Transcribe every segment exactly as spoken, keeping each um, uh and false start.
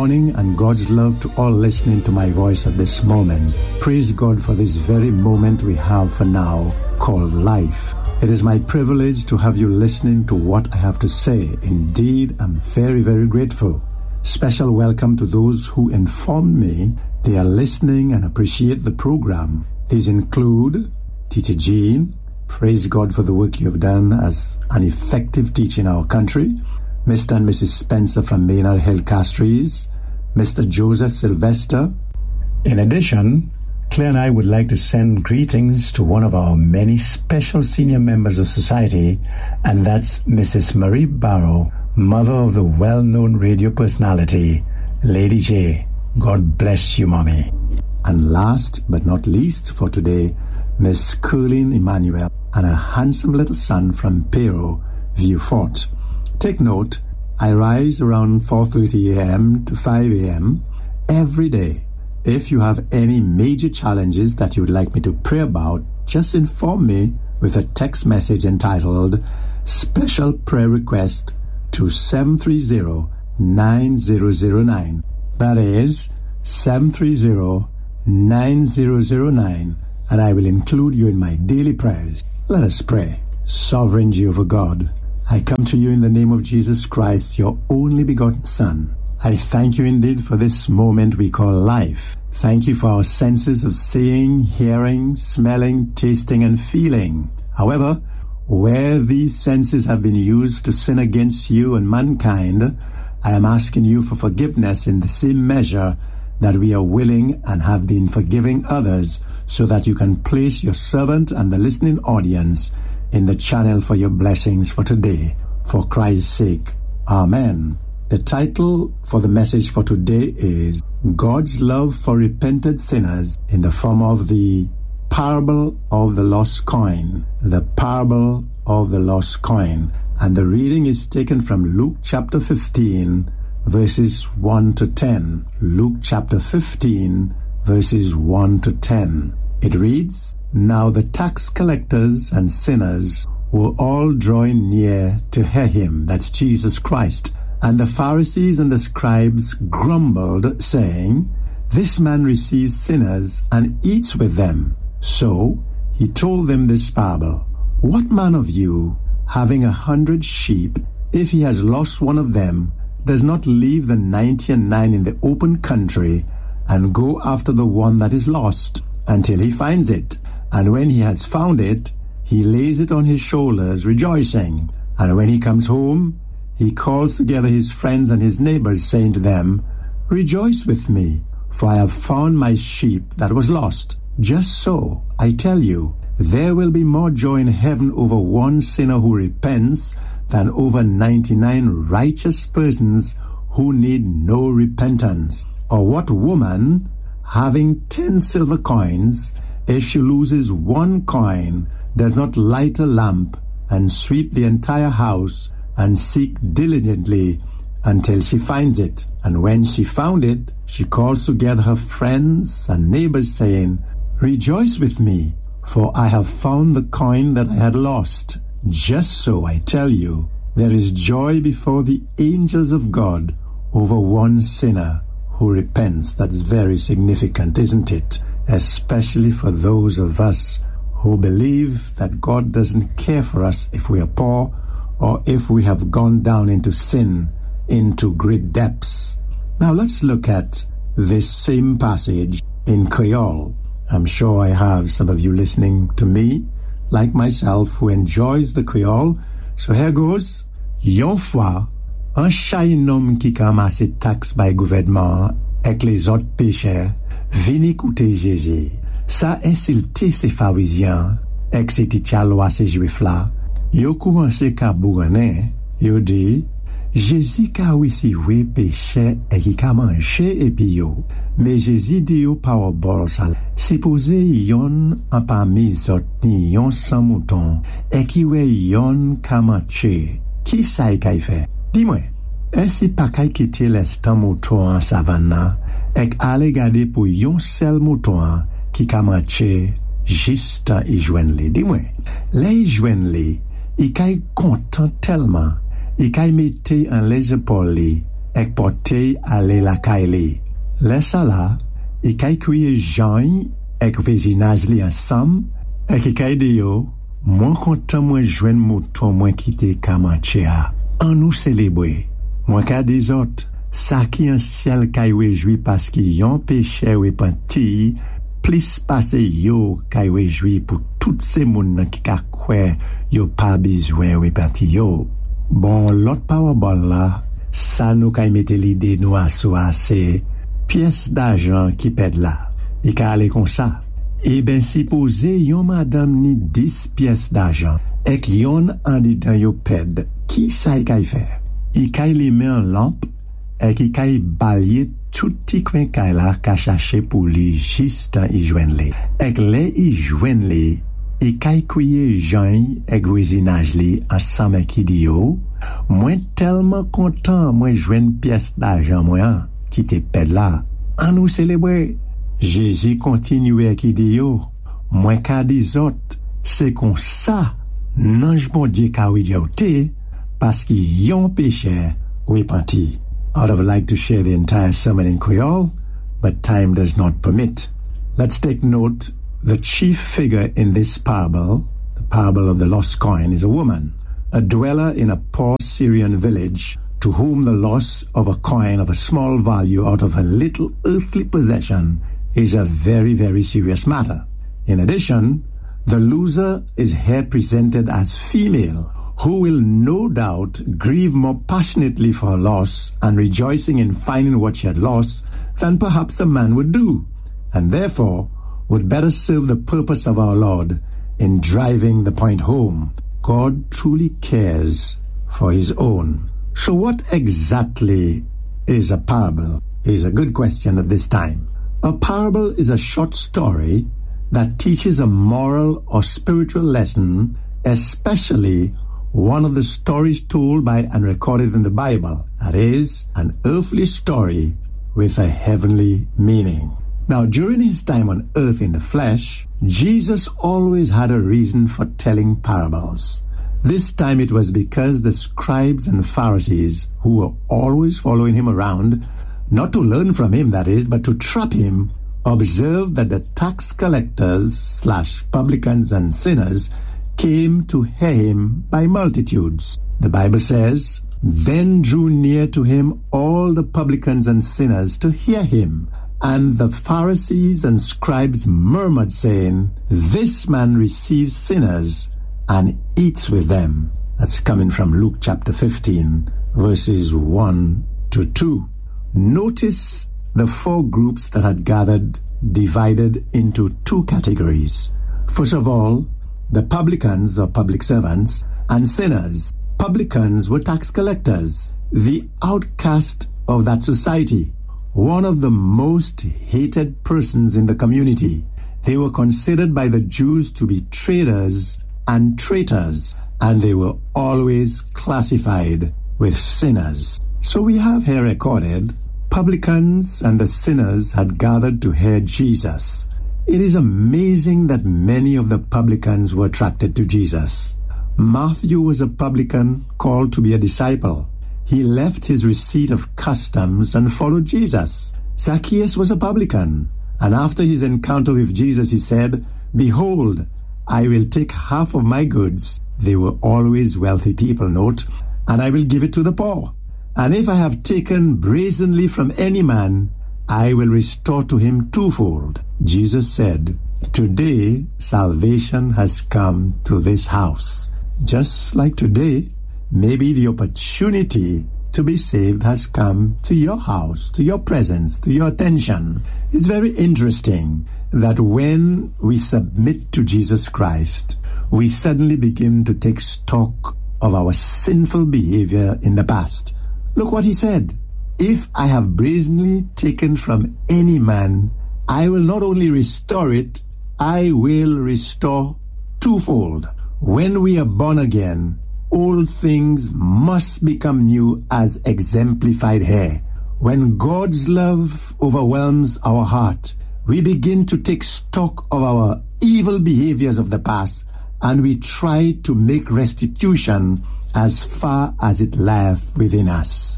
morning and God's love to all listening to my voice at this moment. Praise God for this very moment we have for now called life. It is my privilege to have you listening to what I have to say. Indeed, I'm very, very grateful. Special welcome to those who informed me they are listening and appreciate the program. These include Teacher Jean. Praise God for the work you have done as an effective teacher in our country. Mister and Missus Spencer from Maynard Hill Castries, Mister Joseph Sylvester. In addition, Claire and I would like to send greetings to one of our many special senior members of society, and that's Missus Marie Barrow, mother of the well-known radio personality, Lady J. God bless you, Mommy. And last but not least for today, Miss Curlin Emmanuel and a handsome little son from Pero, Vieux-Fort. Take note, I rise around four thirty a.m. to five a.m. every day. If you have any major challenges that you would like me to pray about, just inform me with a text message entitled Special Prayer Request to seven three zero, nine zero zero nine. That is seven three zero, nine zero zero nine, and I will include you in my daily prayers. Let us pray. Sovereign Jehovah God, I come to you in the name of Jesus Christ, your only begotten Son. I thank you indeed for this moment we call life. Thank you for our senses of seeing, hearing, smelling, tasting, and feeling. However, where these senses have been used to sin against you and mankind, I am asking you for forgiveness in the same measure that we are willing and have been forgiving others, so that you can place your servant and the listening audience in the channel for your blessings for today. For Christ's sake, Amen. The title for the message for today is God's Love for Repentant Sinners in the form of the Parable of the Lost Coin. The Parable of the Lost Coin. And the reading is taken from Luke chapter fifteen, verses one to ten. Luke chapter fifteen, verses one to ten. It reads, Now the tax collectors and sinners were all drawing near to hear him, that's Jesus Christ. And the Pharisees and the scribes grumbled, saying, This man receives sinners and eats with them. So he told them this parable. What man of you, having a hundred sheep, if he has lost one of them, does not leave the ninety and nine in the open country and go after the one that is lost until he finds it? And when he has found it, he lays it on his shoulders, rejoicing. And when he comes home, he calls together his friends and his neighbors, saying to them, Rejoice with me, for I have found my sheep that was lost. Just so, I tell you, there will be more joy in heaven over one sinner who repents than over ninety-nine righteous persons who need no repentance. Or what woman, having ten silver coins, if she loses one coin, does not light a lamp and sweep the entire house and seek diligently until she finds it? And when she found it, she calls together her friends and neighbors, saying, Rejoice with me, for I have found the coin that I had lost. Just so, I tell you, there is joy before the angels of God over one sinner who repents. That's very significant, isn't it? Especially for those of us who believe that God doesn't care for us if we are poor or if we have gone down into sin, into great depths. Now let's look at this same passage in Creole. I'm sure I have some of you listening to me, like myself, who enjoys the Creole. So here goes. Yon fwa, an chay nom ki kamase tax bay gouvernement ek les autres pécheurs vini koute Jésus. Sa insulte se Pharisien ek se ti loi se juif la. Yo koumanse ka bourane, yo di, Jésus ka wisiwe péché e ki ka manje epi yo. Mais Jésus di yo parabole sa. Supposé yon an parmi zot ni yon san mouton e ki we yon ka manche. Ki sa e kay fe? Dis-moi, est-ce pas kay kite l'estan mouton en savana ek ale gade pou yon sel mouton ki ka manche juste i jwen li? Dis-moi, le i jwen li, i kay content tellement, i kay mette en les épaules li, ek pote ale la kaili. Lesa la, i kay kriye Jean ek vezinaj li ansam, ek i kay de yo, mwen kontan mwen jwen mouton mwen kite kamanche a. An nou celebre. Mwen ka de zot, sa ki an ciel kay wejwi paski yon peche wepanti, plis pase yo kay wejwi pou tout se moun nan ki ka kwe yo pa bizwen wepanti yo. Bon, lot powerball la, sa nou kay mette lide nou aso ase, pièce d'argent qui pède là. I ka ale kon sa. E ben si pose yon madame ni dix pièces d'argent, ek yon an di dan yo pède, ki sa i kay fè? I kay li men an lamp, ek i kay balye touti kwen kay la ka chache pou li jistan i jwen li. Ek le i jwen li, i kay kouye jan ek voisinaj li ansam ek i di yo, mwen telman kontan mwen jwen pièce d'argent mwen qui te pède là, an nou célébrer. Jésus continue ki di yo, mwen ka di zot, se kon sa, nanj bon Dieu ka ouidja ou te, paski yon péché repenti. I would have liked to share the entire sermon in Creole, but time does not permit. Let's take note, the chief figure in this parable, the parable of the lost coin, is a woman, a dweller in a poor Syrian village, to whom the loss of a coin of a small value out of a little earthly possession is a very, very serious matter. In addition, the loser is here presented as female, who will no doubt grieve more passionately for her loss and rejoicing in finding what she had lost than perhaps a man would do, and therefore would better serve the purpose of our Lord in driving the point home. God truly cares for his own. So what exactly is a parable? Is a good question at this time. A parable is a short story that teaches a moral or spiritual lesson, especially one of the stories told by and recorded in the Bible. That is, an earthly story with a heavenly meaning. Now, during his time on earth in the flesh, Jesus always had a reason for telling parables. This time it was because the scribes and Pharisees, who were always following him around, not to learn from him, that is, but to trap him, observed that the tax collectors slash publicans and sinners came to hear him by multitudes. The Bible says, "Then drew near to him all the publicans and sinners to hear him. And the Pharisees and scribes murmured, saying, This man receives sinners and eats with them." That's coming from Luke chapter fifteen, verses one to two. Notice the four groups that had gathered, divided into two categories. First of all, the publicans or public servants and sinners. Publicans were tax collectors, the outcast of that society, one of the most hated persons in the community. They were considered by the Jews to be traitors and traitors, and they were always classified with sinners. So we have here recorded, publicans and the sinners had gathered to hear Jesus. It is amazing that many of the publicans were attracted to Jesus. Matthew was a publican called to be a disciple. He left his receipt of customs and followed Jesus. Zacchaeus was a publican, and after his encounter with Jesus, he said, "Behold, I will take half of my goods," they were always wealthy people, note, "and I will give it to the poor. And if I have taken brazenly from any man, I will restore to him twofold." Jesus said, "Today salvation has come to this house." Just like today, maybe the opportunity to be saved has come to your house, to your presence, to your attention. It's very interesting that when we submit to Jesus Christ, we suddenly begin to take stock of our sinful behavior in the past. Look what he said. "If I have brazenly taken from any man, I will not only restore it, I will restore twofold." When we are born again, old things must become new, as exemplified here. When God's love overwhelms our heart, we begin to take stock of our evil behaviors of the past, and we try to make restitution as far as it lieth within us.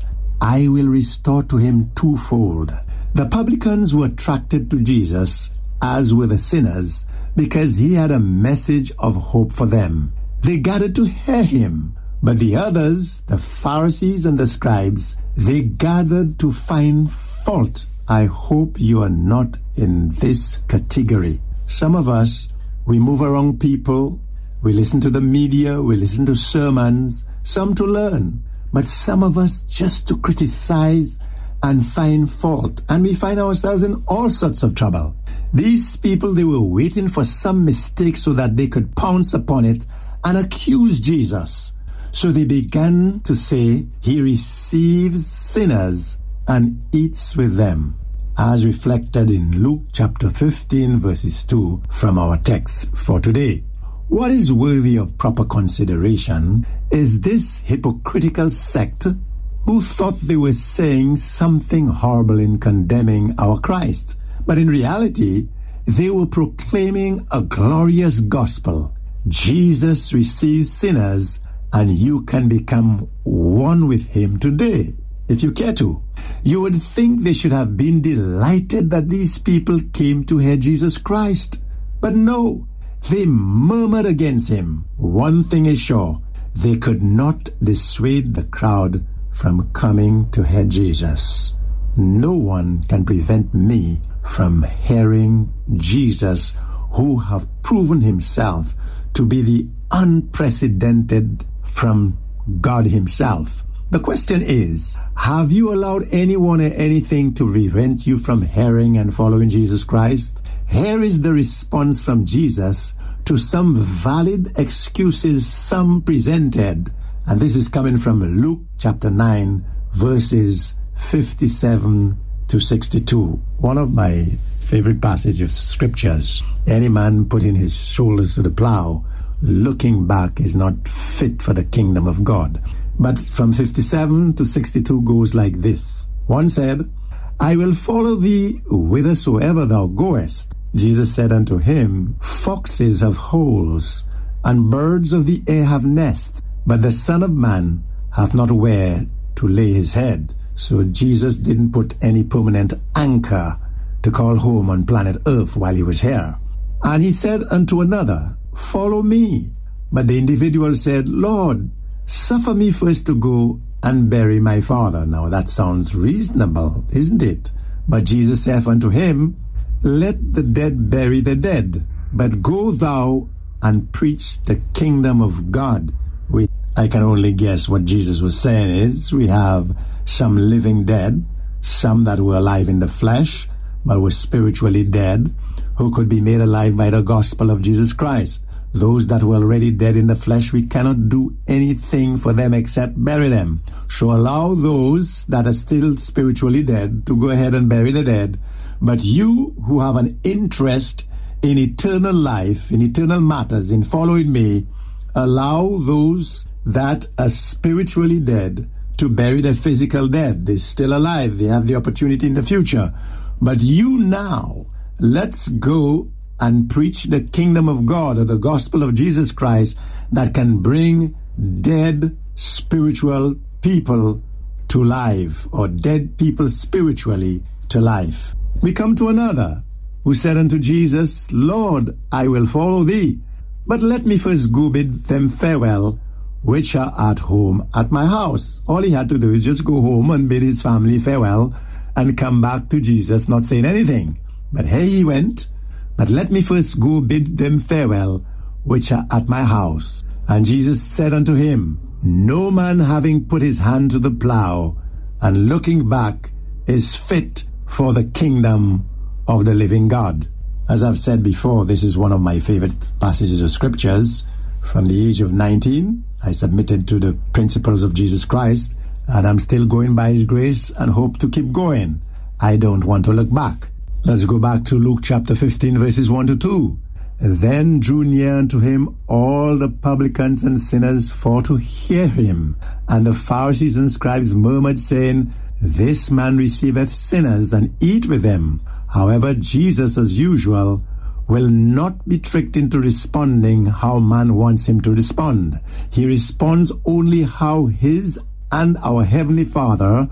I will restore to him twofold. The publicans were attracted to Jesus, as were the sinners, because he had a message of hope for them. They gathered to hear him. But the others, the Pharisees and the scribes, they gathered to find fault. I hope you are not in this category. Some of us, we move around people, we listen to the media, we listen to sermons, some to learn, but some of us just to criticize and find fault, and we find ourselves in all sorts of trouble. These people, they were waiting for some mistake so that they could pounce upon it and accuse Jesus. So they began to say, he receives sinners and eats with them, as reflected in Luke chapter fifteen, verses two, from our text for today. What is worthy of proper consideration is this hypocritical sect who thought they were saying something horrible in condemning our Christ. But in reality, they were proclaiming a glorious gospel. Jesus receives sinners, and you can become one with him today, if you care to. You would think they should have been delighted that these people came to hear Jesus Christ. But no, they murmured against him. One thing is sure, they could not dissuade the crowd from coming to hear Jesus. No one can prevent me from hearing Jesus, who have proven himself to be the unprecedented from God himself. The question is, have you allowed anyone or anything to prevent you from hearing and following Jesus Christ? Here is the response from Jesus to some valid excuses some presented. And this is coming from Luke chapter nine, verses fifty-seven to sixty-two. One of my favorite passages of scriptures. Any man putting his shoulders to the plow, looking back, is not fit for the kingdom of God. But from fifty-seven to sixty-two goes like this. One said, I will follow thee whithersoever thou goest. Jesus said unto him, foxes have holes, and birds of the air have nests, but the Son of Man hath not where to lay his head. So Jesus didn't put any permanent anchor to call home on planet Earth while he was here. And he said unto another, follow me. But the individual said, Lord, suffer me first to go and bury my father. Now that sounds reasonable, isn't it? But Jesus saith unto him, let the dead bury the dead, but go thou and preach the kingdom of God. We, I can only guess what Jesus was saying is, we have some living dead, some that were alive in the flesh, but were spiritually dead, who could be made alive by the gospel of Jesus Christ. Those that were already dead in the flesh, we cannot do anything for them except bury them. So allow those that are still spiritually dead to go ahead and bury the dead. But you who have an interest in eternal life, in eternal matters, in following me, allow those that are spiritually dead to bury their physical dead. They're still alive. They have the opportunity in the future. But you now, let's go and preach the kingdom of God, or the gospel of Jesus Christ, that can bring dead spiritual people to life, or dead people spiritually to life. We come to another who said unto Jesus, Lord, I will follow thee, but let me first go bid them farewell, which are at home at my house. All he had to do is just go home and bid his family farewell and come back to Jesus, not saying anything. But here he went, but let me first go bid them farewell, which are at my house. And Jesus said unto him, no man having put his hand to the plow and looking back is fit for the kingdom of the living God. As I've said before, this is one of my favorite passages of scriptures. From the age of nineteen, I submitted to the principles of Jesus Christ, and I'm still going by his grace and hope to keep going. I don't want to look back. Let's go back to Luke chapter fifteen, verses one to two. Then drew near unto him all the publicans and sinners for to hear him. And the Pharisees and scribes murmured, saying, this man receiveth sinners and eat with them. However, Jesus, as usual, will not be tricked into responding how man wants him to respond. He responds only how his and our Heavenly Father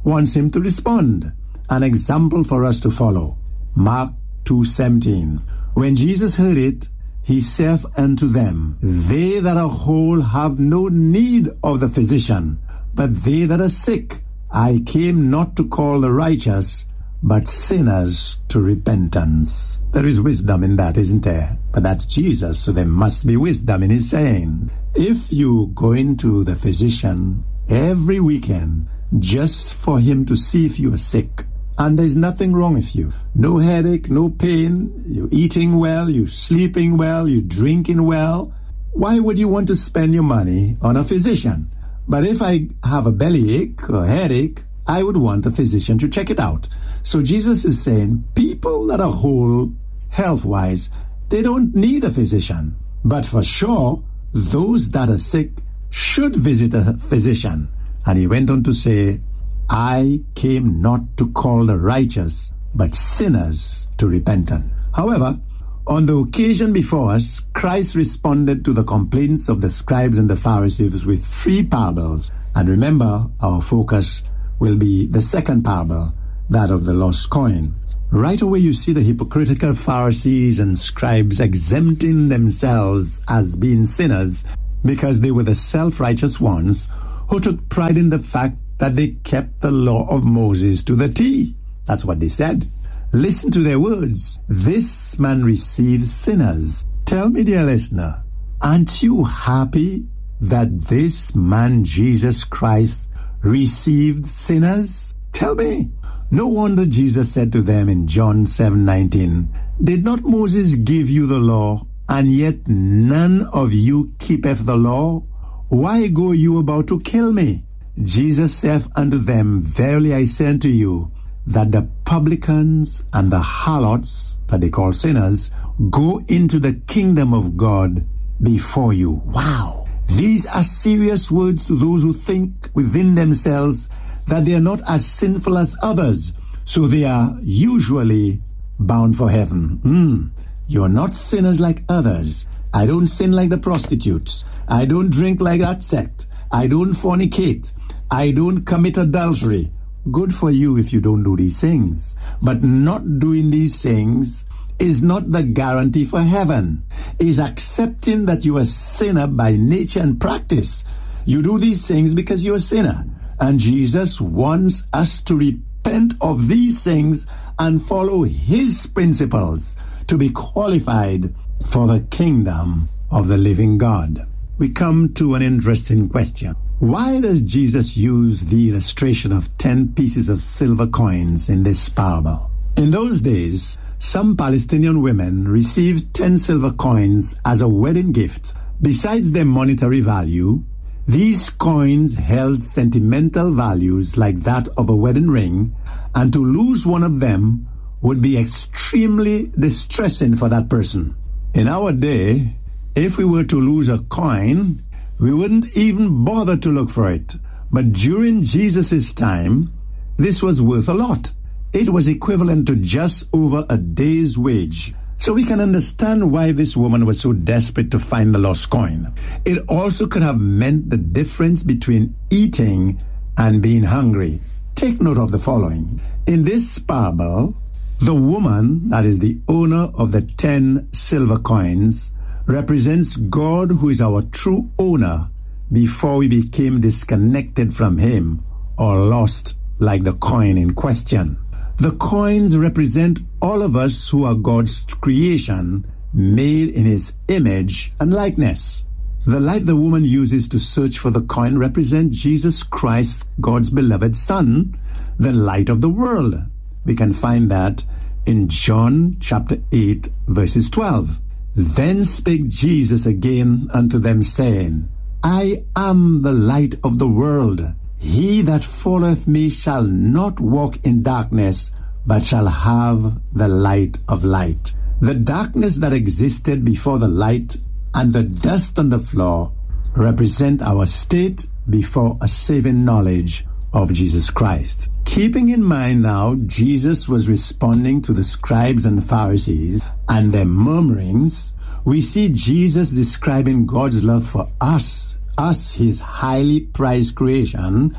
wants him to respond. An example for us to follow. Mark two seventeen. When Jesus heard it, he saith unto them, They that are whole have no need of the physician, but they that are sick. I came not to call the righteous, but sinners to repentance. There is wisdom in that, isn't there? But that's Jesus, so there must be wisdom in his saying. If you go into the physician every weekend just for him to see if you are sick, and there's nothing wrong with you, no headache, no pain, you're eating well, you're sleeping well, you're drinking well, why would you want to spend your money on a physician? But if I have a bellyache or headache, I would want a physician to check it out. So Jesus is saying people that are whole health-wise, they don't need a physician. But for sure, those that are sick should visit a physician. And he went on to say, I came not to call the righteous, but sinners to repentance. However, on the occasion before us, Christ responded to the complaints of the scribes and the Pharisees with three parables. And remember, our focus will be the second parable, that of the lost coin. Right away you see the hypocritical Pharisees and scribes exempting themselves as being sinners because they were the self-righteous ones who took pride in the fact that they kept the law of Moses to the T. That's what they said. Listen to their words. This man receives sinners. Tell me, dear listener, aren't you happy that this man, Jesus Christ, received sinners? Tell me. No wonder Jesus said to them in John seven nineteen, Did not Moses give you the law, and yet none of you keepeth the law? Why go you about to kill me? Jesus saith unto them, Verily I say unto you, that the publicans and the harlots, that they call sinners, go into the kingdom of God before you. Wow! These are serious words to those who think within themselves that they are not as sinful as others, so they are usually bound for heaven. Mm, you're not sinners like others. I don't sin like the prostitutes. I don't drink like that sect. I don't fornicate. I don't commit adultery. Good for you if you don't do these things. But not doing these things is not the guarantee for heaven. It's accepting that you are a sinner by nature and practice. You do these things because you're a sinner. And Jesus wants us to repent of these things and follow his principles to be qualified for the kingdom of the living God. We come to an interesting question. Why does Jesus use the illustration of ten pieces of silver coins in this parable? In those days, some Palestinian women received ten silver coins as a wedding gift. Besides their monetary value, these coins held sentimental values like that of a wedding ring, and to lose one of them would be extremely distressing for that person. In our day, if we were to lose a coin, we wouldn't even bother to look for it. But during Jesus' time, this was worth a lot. It was equivalent to just over a day's wage. So we can understand why this woman was so desperate to find the lost coin. It also could have meant the difference between eating and being hungry. Take note of the following. In this parable, the woman, that is the owner of the ten silver coins, represents God, who is our true owner, before we became disconnected from him or lost like the coin in question. The coins represent all of us who are God's creation, made in his image and likeness. The light the woman uses to search for the coin represents Jesus Christ, God's beloved Son, the light of the world. We can find that in John chapter eight, verses twelve. Then spake Jesus again unto them, saying, I am the light of the world. He that followeth me shall not walk in darkness, but shall have the light of light. The darkness that existed before the light and the dust on the floor represent our state before a saving knowledge of Jesus Christ. Keeping in mind now, Jesus was responding to the scribes and Pharisees and their murmurings, we see Jesus describing God's love for us, us, his highly prized creation,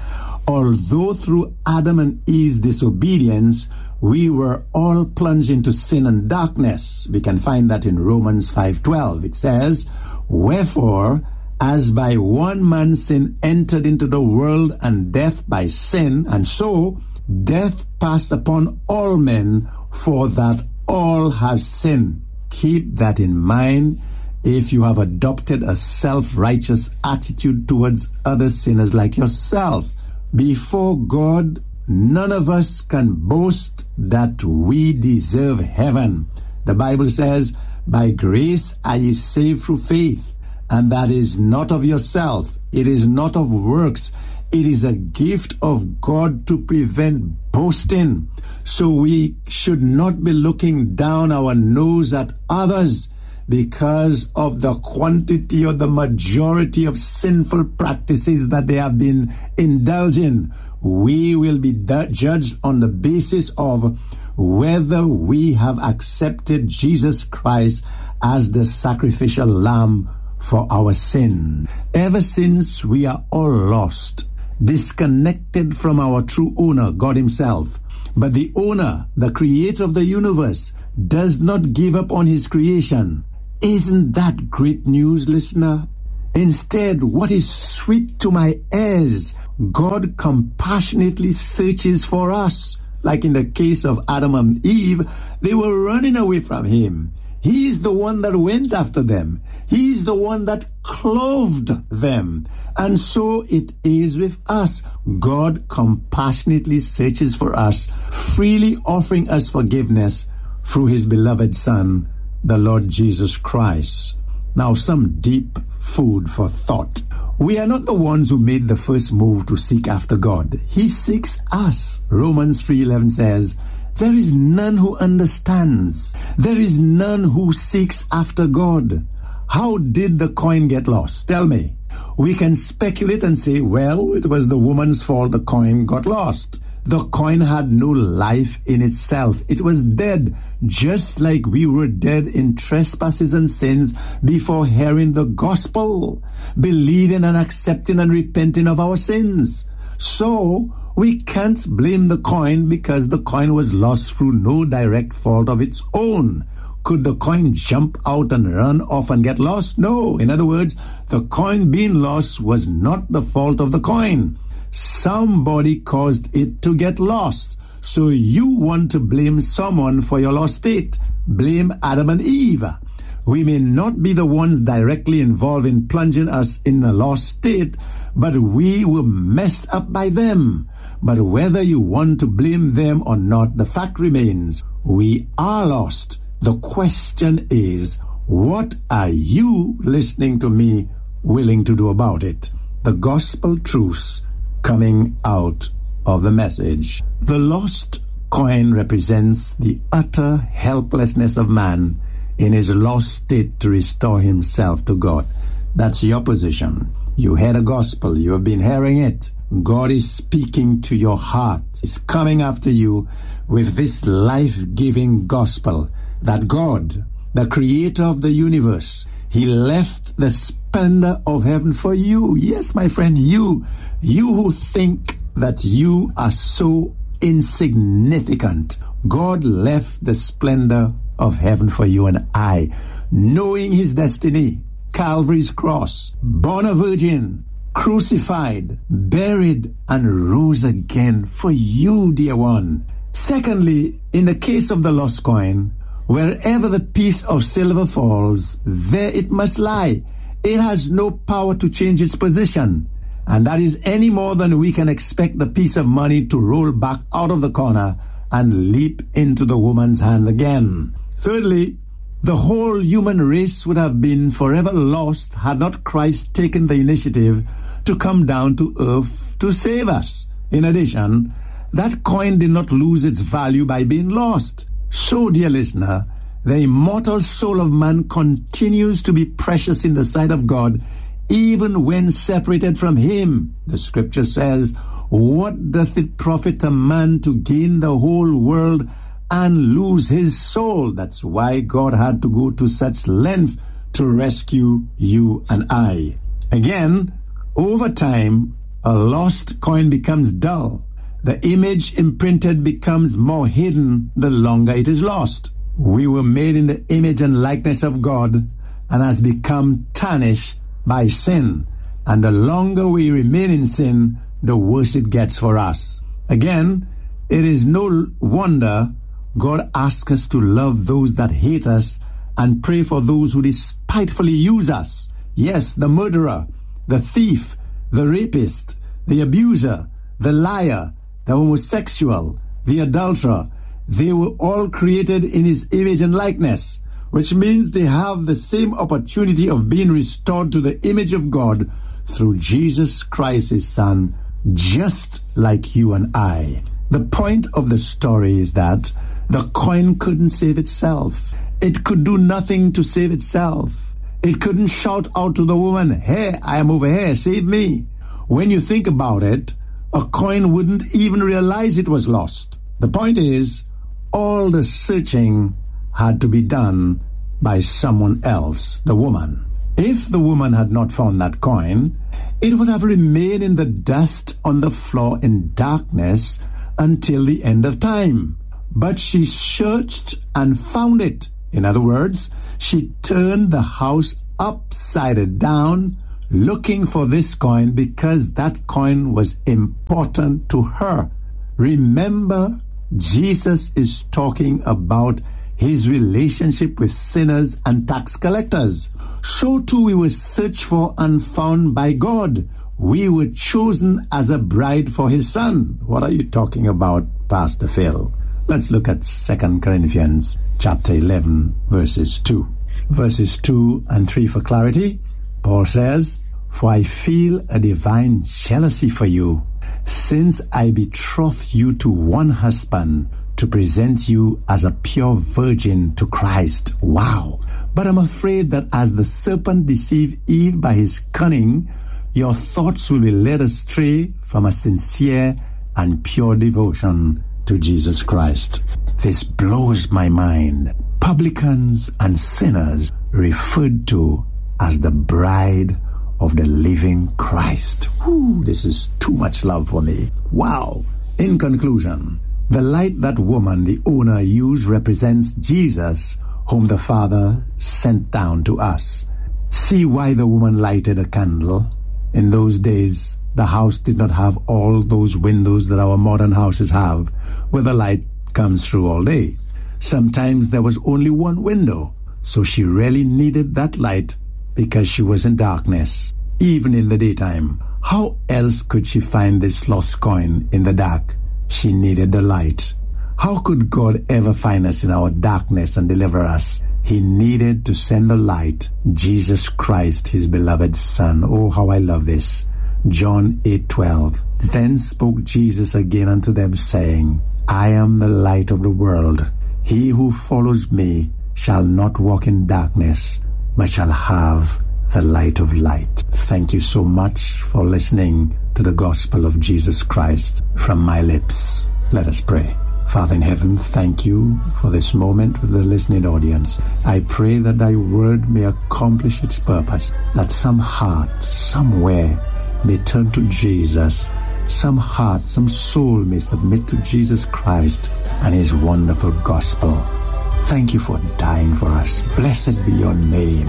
Although through Adam and Eve's disobedience, we were all plunged into sin and darkness. We can find that in Romans five twelve. It says, "Wherefore, as by one man sin entered into the world, and death by sin, and so death passed upon all men, for that all have sinned." Keep that in mind if you have adopted a self-righteous attitude towards other sinners like yourself. Before God, none of us can boast that we deserve heaven. The Bible says, "By grace are ye saved through faith, and that is not of yourself. It is not of works. It is a gift of God to prevent boasting." So we should not be looking down our nose at others because of the quantity or the majority of sinful practices that they have been indulging. We will be judged on the basis of whether we have accepted Jesus Christ as the sacrificial lamb for our sin. Ever since we are all lost, disconnected from our true owner, God himself. But the owner, the creator of the universe, does not give up on his creation. Isn't that great news, listener? Instead, what is sweet to my ears, God compassionately searches for us. Like in the case of Adam and Eve, they were running away from him. He is the one that went after them. He is the one that clothed them. And so it is with us. God compassionately searches for us, freely offering us forgiveness through his beloved Son, the Lord Jesus Christ. Now, some deep food for thought. We are not the ones who made the first move to seek after God. He seeks us. Romans three eleven says, "There is none who understands. There is none who seeks after God." How did the coin get lost? Tell me. We can speculate and say, well, it was the woman's fault the coin got lost. The coin had no life in itself. It was dead, just like we were dead in trespasses and sins before hearing the gospel, believing and accepting and repenting of our sins. So, we can't blame the coin because the coin was lost through no direct fault of its own. Could the coin jump out and run off and get lost? No. In other words, the coin being lost was not the fault of the coin. Somebody caused it to get lost. So you want to blame someone for your lost state. Blame Adam and Eve. We may not be the ones directly involved in plunging us in a lost state, but we were messed up by them. But whether you want to blame them or not, the fact remains, we are lost. The question is, what are you listening to me willing to do about it? The gospel truths coming out of the message. The lost coin represents the utter helplessness of man in his lost state to restore himself to God. That's your position. You heard a gospel. You have been hearing it. God is speaking to your heart. He's coming after you with this life-giving gospel that God, the creator of the universe, he left the splendor of heaven for you. Yes, my friend, you, you who think that you are so insignificant. God left the splendor of heaven for you and I, knowing his destiny, Calvary's cross, born a virgin, crucified, buried, and rose again for you, dear one. Secondly, in the case of the lost coin, wherever the piece of silver falls, there it must lie. It has no power to change its position. And that is any more than we can expect the piece of money to roll back out of the corner and leap into the woman's hand again. Thirdly, the whole human race would have been forever lost had not Christ taken the initiative to come down to earth to save us. In addition, that coin did not lose its value by being lost. So, dear listener, the immortal soul of man continues to be precious in the sight of God, even when separated from him. The scripture says, "What doth it profit a man to gain the whole world and lose his soul?" That's why God had to go to such length to rescue you and I. Again, over time, A lost coin becomes dull. The image imprinted becomes more hidden the longer it is lost. We were made in the image and likeness of God and has become tarnished by sin. And the longer we remain in sin, the worse it gets for us. Again, it is no wonder God asks us to love those that hate us and pray for those who despitefully use us. Yes, the murderer, the thief, the rapist, the abuser, the liar, the homosexual, the adulterer, they were all created in his image and likeness, which means they have the same opportunity of being restored to the image of God through Jesus Christ, his Son, just like you and I. The point of the story is that the coin couldn't save itself. It could do nothing to save itself. It couldn't shout out to the woman, "Hey, I am over here, save me." When you think about it, a coin wouldn't even realize it was lost. The point is, all the searching had to be done by someone else, the woman. If the woman had not found that coin, it would have remained in the dust on the floor in darkness until the end of time. But she searched and found it. In other words, she turned the house upside down looking for this coin because that coin was important to her. Remember, Jesus is talking about his relationship with sinners and tax collectors. So too we were searched for and found by God. We were chosen as a bride for his Son. What are you talking about, Pastor Phil? Let's look at Second Corinthians chapter eleven, verses two. Verses two and three for clarity. Paul says, "For I feel a divine jealousy for you, since I betroth you to one husband, to present you as a pure virgin to Christ." Wow. But I'm afraid that as the serpent deceived Eve by his cunning, your thoughts will be led astray from a sincere and pure devotion to Jesus Christ. This blows my mind. Publicans and sinners referred to as the bride of the living Christ. Whew, this is too much love for me. Wow. In conclusion, the light that woman, the owner, used represents Jesus, whom the Father sent down to us. See why the woman lighted a candle. In those days, the house did not have all those windows that our modern houses have, where the light comes through all day. Sometimes there was only one window, so she really needed that light because she was in darkness, even in the daytime. How else could she find this lost coin in the dark? She needed the light. How could God ever find us in our darkness and deliver us? He needed to send the light, Jesus Christ, his beloved Son. Oh, how I love this. John eight twelve. Then spoke Jesus again unto them, saying, I am the light of the world. He who follows me shall not walk in darkness, but shall have the light of light. Thank you so much for listening to the gospel of Jesus Christ from my lips. Let us pray. Father in heaven, thank you for this moment with the listening audience. I pray that thy word may accomplish its purpose, that some heart, somewhere, may turn to Jesus. Some heart, some soul may submit to Jesus Christ and his wonderful gospel. Thank you for dying for us. Blessed be your name.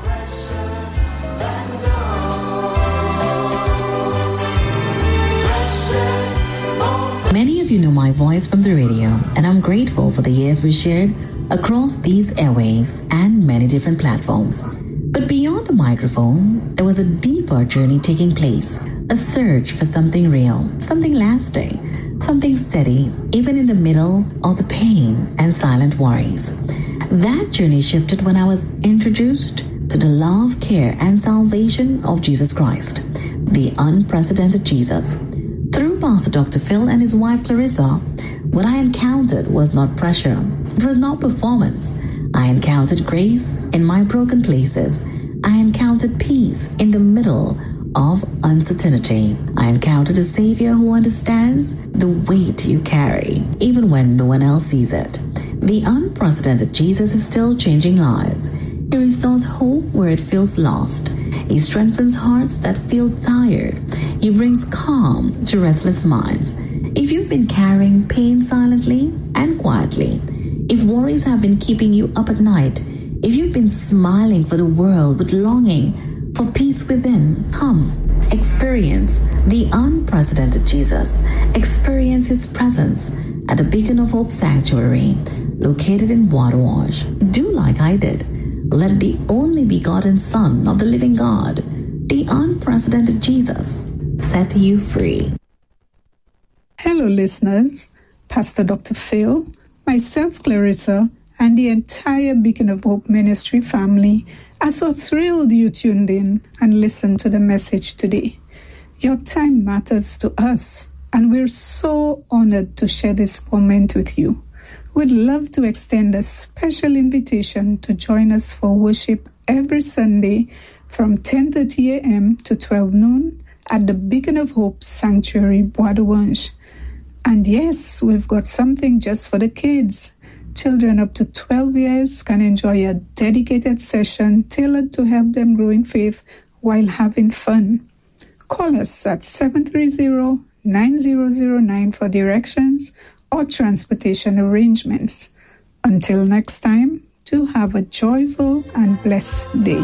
Many of you know my voice from the radio, and I'm grateful for the years we shared across these airwaves and many different platforms. But beyond the microphone, there was a deeper journey taking place, a search for something real, something lasting, something steady, even in the middle of the pain and silent worries. That journey shifted when I was introduced to the love, care, and salvation of Jesus Christ, the unprecedented Jesus. Through Pastor Doctor Phil and his wife Clarissa, what I encountered was not pressure. It was not performance. I encountered grace in my broken places. I encountered peace in the middle of uncertainty. I encountered a Savior who understands the weight you carry, even when no one else sees it. The unprecedented Jesus is still changing lives. He restores hope where it feels lost. He strengthens hearts that feel tired. He brings calm to restless minds. If you've been carrying pain silently and quietly, if worries have been keeping you up at night, if you've been smiling for the world but longing for peace within, come, experience the unprecedented Jesus. Experience His presence at the Beacon of Hope Sanctuary, located in Waterwash. Do like I did. Let the only begotten Son of the living God, the unprecedented Jesus, set you free. Hello, listeners. Pastor Doctor Phil, myself, Clarissa, and the entire Beacon of Hope Ministry family are so thrilled you tuned in and listened to the message today. Your time matters to us, and we're so honored to share this moment with you. We'd love to extend a special invitation to join us for worship every Sunday from ten thirty a.m. to twelve noon at the Beacon of Hope Sanctuary, Bois de Wange. And yes, we've got something just for the kids. Children up to twelve years can enjoy a dedicated session tailored to help them grow in faith while having fun. Call us at seven three zero, nine zero zero nine for directions or transportation arrangements. Until next time, do have a joyful and blessed day.